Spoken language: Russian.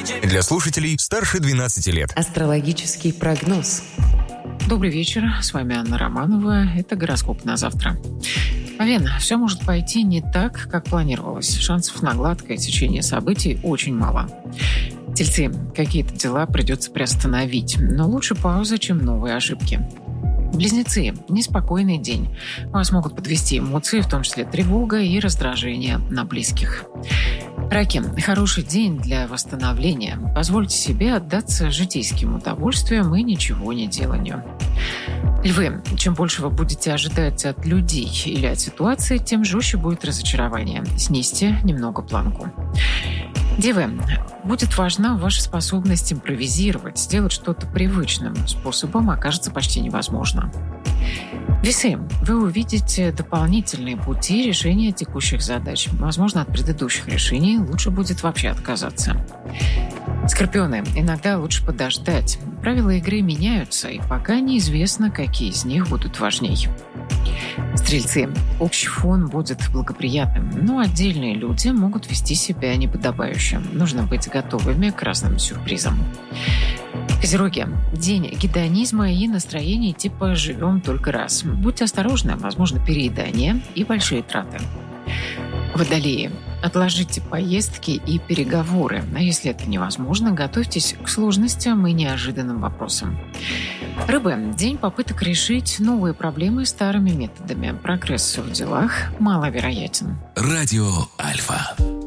Для слушателей старше 12 лет. Астрологический прогноз. Добрый вечер, с вами Анна Романова. Это гороскоп на завтра. Овен, все может пойти не так, как планировалось. Шансов на гладкое течение событий очень мало. Тельцы, какие-то дела придется приостановить, но лучше пауза, чем новые ошибки. Близнецы, неспокойный день. Вас могут подвести эмоции, в том числе тревога и раздражение на близких. Раки, хороший день для восстановления. Позвольте себе отдаться житейским удовольствиям и ничего не деланию. Львы, чем больше вы будете ожидать от людей или от ситуации, тем жестче будет разочарование. Снизьте немного планку. Девы, будет важна ваша способность импровизировать, сделать что-то привычным способом окажется почти невозможно. Весы, вы увидите дополнительные пути решения текущих задач. Возможно, от предыдущих решений лучше будет вообще отказаться. Скорпионы, иногда лучше подождать. Правила игры меняются, и пока неизвестно, какие из них будут важней. Стрельцы, общий фон будет благоприятным, но отдельные люди могут вести себя неподобающе. Нужно быть готовыми к разным сюрпризам. Козероги, день гедонизма и настроения типа «живем только раз». Будьте осторожны, возможно переедание и большие траты. Водолеи, отложите поездки и переговоры, а если это невозможно, готовьтесь к сложностям и неожиданным вопросам. Рыбы, день попыток решить новые проблемы старыми методами. Прогресс в делах маловероятен. Радио Альфа.